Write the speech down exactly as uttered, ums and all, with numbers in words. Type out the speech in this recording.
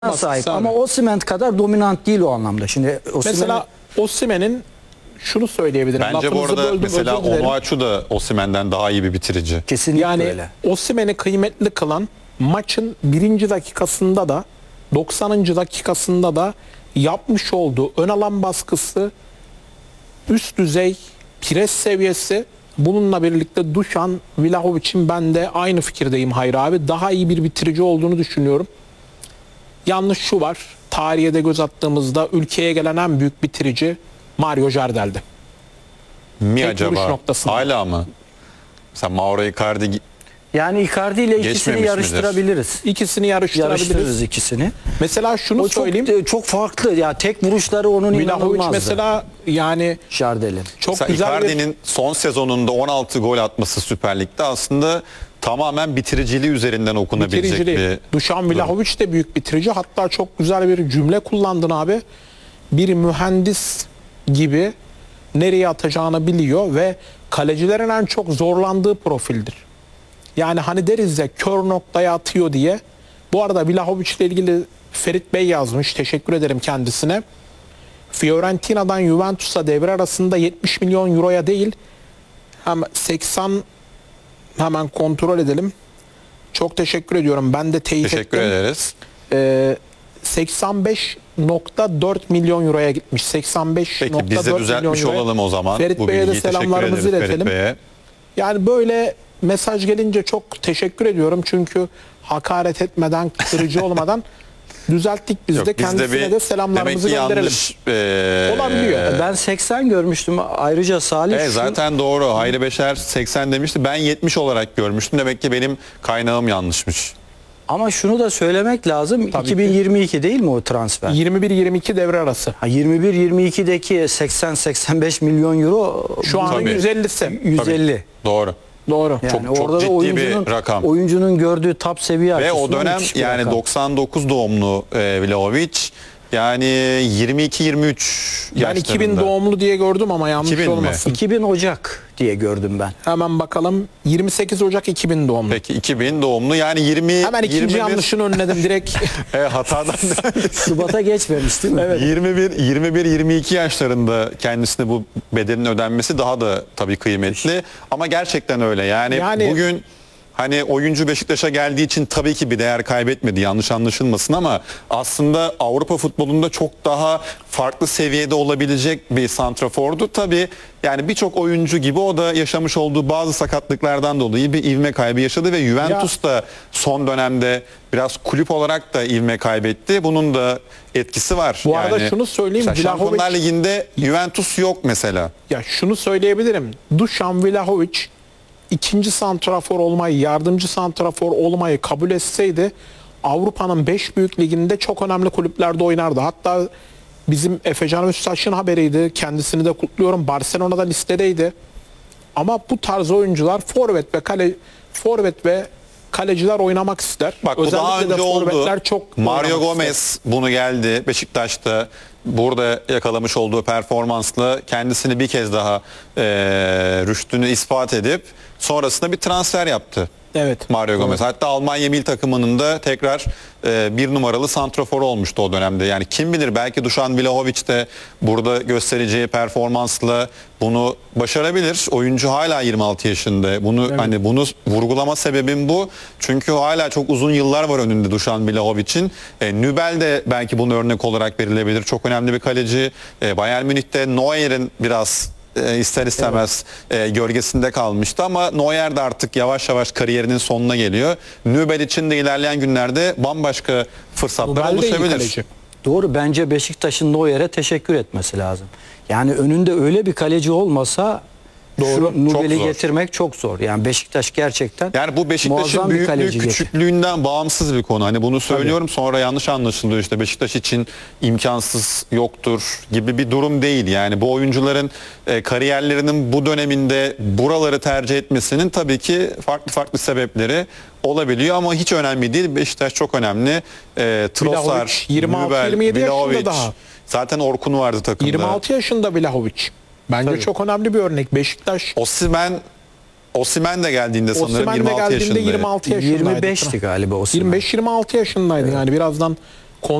sahip ama Osimhen kadar dominant değil o anlamda. Şimdi Osimhen... Mesela Osimhen'in şunu söyleyebilirim. Bence Lafınızı bu arada böldüm, mesela özür dilerim. Onuachu da Osimhen'den daha iyi bir bitirici. Kesinlikle Yani öyle. Osimhen'i kıymetli kılan maçın birinci dakikasında da doksanıncı dakikasında da yapmış olduğu ön alan baskısı, üst düzey pres seviyesi. Bununla birlikte Dušan Vlahovic'in ben de aynı fikirdeyim Hayri abi. Daha iyi bir bitirici olduğunu düşünüyorum. Yanlış şu var. Tarihe de göz attığımızda ülkeye gelen en büyük bitirici Mario Jardel'di. Mi Tek acaba? vuruş noktasında. Hala mı? Mesela Mauro Icardi Yani Icardi ile ikisini Geçmemiş yarıştırabiliriz. İkisini yarıştırabiliriz. Yarıştırırız ikisini. Mesela şunu O çok söyleyeyim. çok farklı. Ya tek vuruşları onun Vlahovic inanılmazdı. mesela yani Jardel'in. çok Mesela güzel bir Icardi'nin son sezonunda on altı gol atması Süper Lig'de aslında tamamen bitiriciliği üzerinden okunabilecek bitiriciliği. bir Dušan Vlahovic de büyük bitirici. Hatta çok güzel bir cümle kullandın abi. Bir mühendis gibi nereye atacağını biliyor ve kalecilerin en çok zorlandığı profildir. Yani hani deriz ya kör noktaya atıyor diye. Bu arada Vlahovic ile ilgili Ferit Bey yazmış. Teşekkür ederim kendisine. Fiorentina'dan Juventus'a devre arasında yetmiş milyon euroya değil hem seksen, hemen kontrol edelim. Çok teşekkür ediyorum. Ben de teyit teşekkür ettim. ederiz. Ee, seksen beş nokta dört milyon euroya gitmiş. seksen beş Peki nokta biz de dört düzeltmiş milyon euroya. olalım o zaman. Ferit Bu Bey'e de bilgiyi teşekkür selamlarımızı ederiz Ferit iletelim. Bey'e. Yani böyle mesaj gelince çok teşekkür ediyorum. Çünkü hakaret etmeden, kırıcı olmadan düzelttik biz Yok, de. biz Kendisine bir- de selamlarımızı demek ki gönderelim. yanlış, eee, Olabiliyor. Ben seksen görmüştüm. Ayrıca Salih Evet, şu- zaten doğru. Hayri Beşer seksen demişti. Ben yetmiş olarak görmüştüm. Demek ki benim kaynağım yanlışmış. ama şunu da söylemek lazım. Tabii iki bin yirmi iki değil mi o transfer? yirmi bir yirmi iki devre arası. Ha, yirmi bir yirmi ikideki seksen seksen beş milyon euro Şu an Tabii. yüz ellisi. yüz elli. Doğru. Doğru. Yani Çok- çok orada da ciddi bir oyuncunun, rakam. oyuncunun gördüğü top seviye Ve o açısından dönem müthiş bir yani rakam. doksan dokuz doğumlu e, Vlahovic, yani yirmi iki yirmi üç Ben yaşlarında. iki bin doğumlu diye gördüm ama yanlış iki bin mi? olmasın. iki bin Ocak diye gördüm ben. Hemen bakalım. yirmi sekiz Ocak iki bin doğumlu. Peki iki bin doğumlu, yani yirmi Hemen ikinci yirmi bir yanlışını önledim direkt. e, hatadan Şubat'a geçmemiş değil mi? Evet. yirmi bir yirmi bir yirmi iki yaşlarında kendisine bu bedelin ödenmesi daha da tabii kıymetli, ama gerçekten öyle. Yani, Yani- bugün hani oyuncu Beşiktaş'a geldiği için tabii ki bir değer kaybetmedi, yanlış anlaşılmasın, ama aslında Avrupa futbolunda çok daha farklı seviyede olabilecek bir santrafordu. Tabii yani birçok oyuncu gibi o da yaşamış olduğu bazı sakatlıklardan dolayı bir ivme kaybı yaşadı ve Juventus da son dönemde biraz kulüp olarak da ivme kaybetti. Bunun da etkisi var. Bu arada şunu söyleyeyim, mesela Vlahovic- Şampiyonlar Ligi'nde Juventus yok mesela. Ya şunu söyleyebilirim. Dušan Vlahovic ikinci santrafor olmayı, yardımcı santrafor olmayı kabul etseydi Avrupa'nın beş büyük liginde çok önemli kulüplerde oynardı. Hatta bizim Efecan Öztaş'ın haberiydi. Kendisini de kutluyorum. Barcelona'da listedeydi. Ama bu tarz oyuncular forvet ve kale forvet ve kaleciler oynamak ister. Bak bu daha Özellikle de önce oldu. forvetler çok Mario oynamak Gomez ister. bunu geldi Beşiktaş'ta. Burada yakalamış olduğu performansla kendisini bir kez daha e, rüştünü ispat edip sonrasında bir transfer yaptı. Evet. Mario Gomez. Hatta Almanya milli takımının da tekrar e, bir numaralı santraforu olmuştu o dönemde. Yani kim bilir, belki Dušan Vlahovic de burada göstereceği performansla bunu başarabilir. Oyuncu hala yirmi altı yaşında. Bunu Evet. hani bunu vurgulama sebebim bu. Çünkü hala çok uzun yıllar var önünde Dušan Vlahovic'in. E, Nübel de belki bunu örnek olarak verilebilir. Çok önemli bir kaleci. E, Bayern Münih'te Neuer'in biraz e, ister istemez e, gölgesinde kalmıştı, ama Neuer de artık yavaş yavaş kariyerinin sonuna geliyor. Nübel için de ilerleyen günlerde bambaşka fırsatlar Nübel de iyi oluşabilir. kaleci. Doğru, bence Beşiktaş'ın Neuer'e teşekkür etmesi lazım. Yani önünde öyle bir kaleci olmasa Doğru, şu Nubel'i zor. getirmek çok zor. Yani Beşiktaş gerçekten Yani bu Beşiktaş'ın muazzam bir büyüklüğü kaleci getir- küçüklüğünden bağımsız bir konu. Hani bunu söylüyorum, sonra yanlış anlaşılıyor, işte Beşiktaş için imkansız yoktur gibi bir durum değil. Yani bu oyuncuların e, kariyerlerinin bu döneminde buraları tercih etmesinin tabii ki farklı farklı sebepleri olabiliyor, ama hiç önemli değil. Beşiktaş çok önemli. E, Trossard, Vlahovic yirmi altı yirmi yedi yaşında Vlahovic. daha. Zaten Orkun vardı takımda. yirmi altı yaşında Vlahovic. Bence Tabii. çok önemli bir örnek. Beşiktaş Osimhen Osimhen de geldiğinde sanırım Osimhen de yirmi altı geldiğinde yaşındaydı. yirmi altı yaşındaydı. yirmi beşti galiba Osimhen. yirmi beş yirmi altı yaşındaydı. Yani birazdan